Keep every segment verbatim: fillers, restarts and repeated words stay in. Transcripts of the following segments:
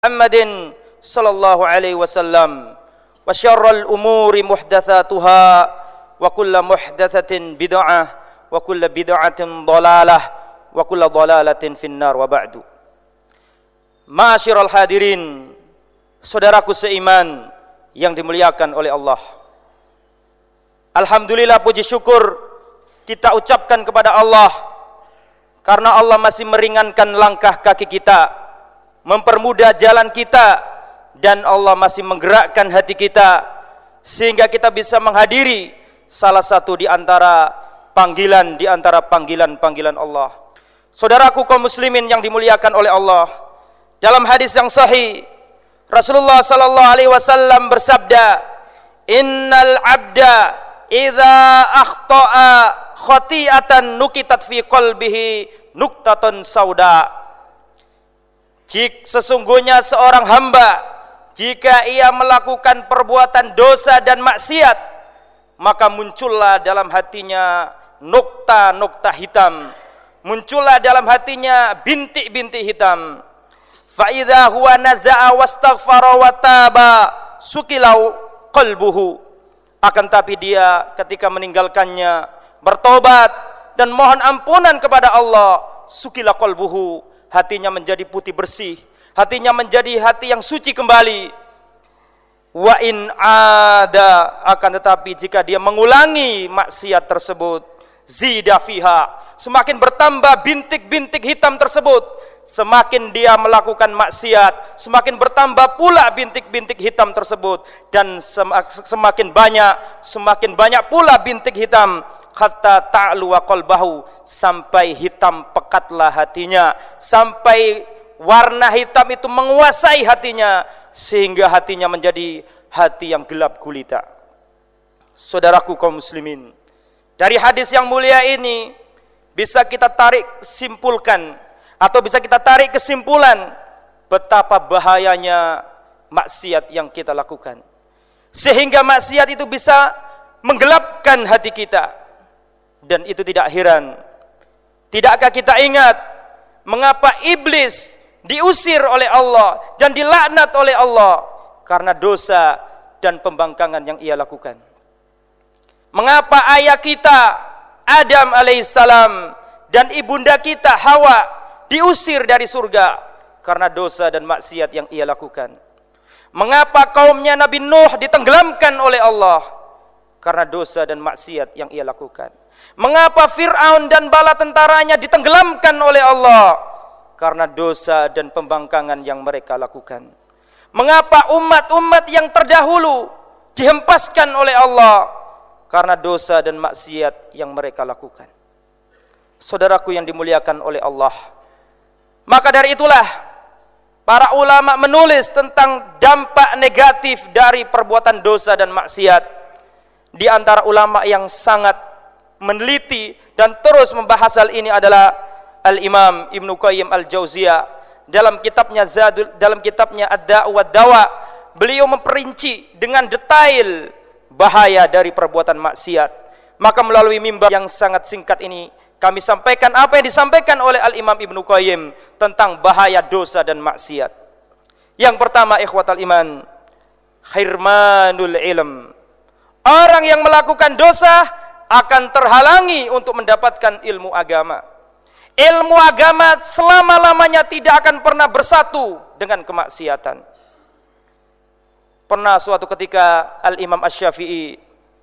Muhammadin sallallahu alaihi wasallam wa syarrul umuri muhdatsatuha wa kullu muhdatsatin bid'ah wa kullu bid'atin dhalalah wa kullu dhalalatin finnar wa ba'du. Ma'asyiral hadirin, saudaraku seiman yang dimuliakan oleh Allah. Alhamdulillah, puji syukur kita ucapkan kepada Allah karena Allah masih meringankan langkah kaki kita, mempermudah jalan kita, dan Allah masih menggerakkan hati kita sehingga kita bisa menghadiri salah satu di antara panggilan di antara panggilan-panggilan Allah. Saudaraku kaum muslimin yang dimuliakan oleh Allah, dalam hadis yang sahih Rasulullah sallallahu alaihi wasallam bersabda, "Innal 'abda idza akhta'a khati'atan nukitat fi qalbihi nuqtatun sauda." Jika sesungguhnya seorang hamba, jika ia melakukan perbuatan dosa dan maksiat, maka muncullah dalam hatinya nukta-nukta hitam, muncullah dalam hatinya bintik-bintik hitam. Fa idza huwa naza'a wastaghfara wa taba sukilau qalbuhu. Akan tapi dia ketika meninggalkannya, bertobat dan mohon ampunan kepada Allah, sukila qalbuhu, hatinya menjadi putih bersih, hatinya menjadi hati yang suci kembali. Wa in ada, akan tetapi jika dia mengulangi maksiat tersebut, zida fiha, semakin bertambah bintik-bintik hitam tersebut. Semakin dia melakukan maksiat, semakin bertambah pula bintik-bintik hitam tersebut, dan semakin banyak, semakin banyak pula bintik hitam, hatta ta'lu wa qalbahu, sampai hitam pekatlah hatinya, sampai warna hitam itu menguasai hatinya sehingga hatinya menjadi hati yang gelap gulita. Saudaraku kaum muslimin, dari hadis yang mulia ini bisa kita tarik simpulkan atau bisa kita tarik kesimpulan betapa bahayanya maksiat yang kita lakukan, sehingga maksiat itu bisa menggelapkan hati kita. Dan itu tidak heran. Tidakkah kita ingat mengapa iblis diusir oleh Allah dan dilaknat oleh Allah karena dosa dan pembangkangan yang ia lakukan? Mengapa ayah kita Adam alaihissalam dan ibunda kita Hawa diusir dari surga karena dosa dan maksiat yang ia lakukan? Mengapa kaumnya Nabi Nuh ditenggelamkan oleh Allah karena dosa dan maksiat yang ia lakukan? Mengapa Fir'aun dan bala tentaranya ditenggelamkan oleh Allah karena dosa dan pembangkangan yang mereka lakukan? Mengapa umat-umat yang terdahulu dihempaskan oleh Allah karena dosa dan maksiat yang mereka lakukan? Saudaraku yang dimuliakan oleh Allah, maka dari itulah para ulama menulis tentang dampak negatif dari perbuatan dosa dan maksiat. Di antara ulama yang sangat meneliti dan terus membahas hal ini adalah Al-Imam Ibnu Qayyim Al-Jauziyah dalam kitabnya Zadul, dalam kitabnya Ad-Da' wa Dawa. Beliau memperinci dengan detail bahaya dari perbuatan maksiat. Maka melalui mimbar yang sangat singkat ini kami sampaikan apa yang disampaikan oleh Al-Imam Ibnu Qayyim tentang bahaya dosa dan maksiat. Yang pertama, ikhwatal iman, khirmanul ilm. Orang yang melakukan dosa akan terhalangi untuk mendapatkan ilmu agama. Ilmu agama selama-lamanya tidak akan pernah bersatu dengan kemaksiatan. Pernah suatu ketika Al-Imam Asy-Syafi'i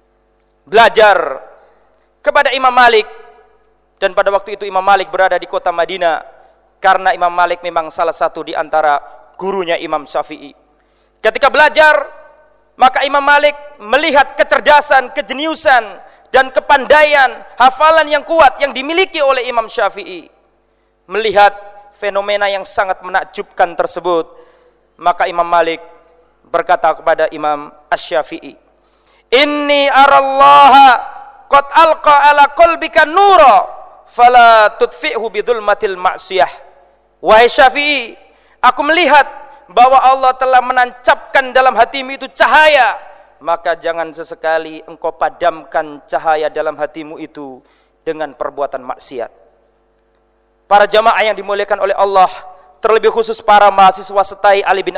belajar kepada Imam Malik, dan pada waktu itu Imam Malik berada di kota Madinah karena Imam Malik memang salah satu di antara gurunya Imam Syafi'i. Ketika belajar, maka Imam Malik melihat kecerdasan, kejeniusan dan kepandaian, hafalan yang kuat yang dimiliki oleh Imam Syafi'i. Melihat fenomena yang sangat menakjubkan tersebut, maka Imam Malik berkata kepada Imam Asy-Syafi'i, "Inni arallaha qad alqa ala qalbika nura fala tudfi'hu bidzulmatil ma'siyah." Wahai Syafi'i, aku melihat bahwa Allah telah menancapkan dalam hatimu itu cahaya, maka jangan sesekali engkau padamkan cahaya dalam hatimu itu dengan perbuatan maksiat. Para jamaah yang dimuliakan oleh Allah, terlebih khusus para mahasiswa setai Ali bin